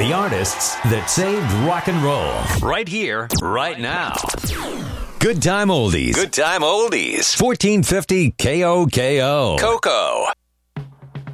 The artists that saved rock and roll. Right here, right now. Good Time Oldies. Good Time Oldies. 1450 KOKO. Coco.